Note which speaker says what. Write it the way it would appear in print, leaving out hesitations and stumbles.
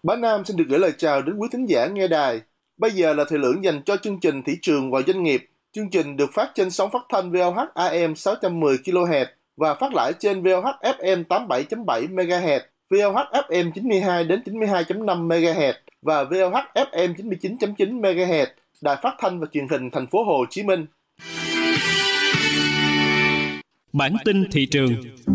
Speaker 1: Bá Nam xin được gửi lời chào đến quý thính giả nghe đài. Bây giờ là thời lượng dành cho chương trình Thị trường và Doanh nghiệp. Chương trình được phát trên sóng phát thanh VOH AM 610 kHz và phát lại trên VOH FM 87.7 MHz, VOH FM 92 đến 92.5 MHz và VOH FM 99.9 MHz, Đài Phát thanh và Truyền hình Thành phố Hồ Chí Minh.
Speaker 2: Bản tin thị trường.